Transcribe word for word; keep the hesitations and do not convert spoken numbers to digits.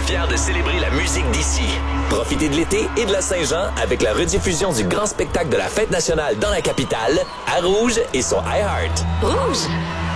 fiers de célébrer la musique d'ici. Profitez de l'été et de la Saint-Jean avec la rediffusion du grand spectacle de la Fête nationale dans la capitale, à Rouge et sur iHeart. Rouge!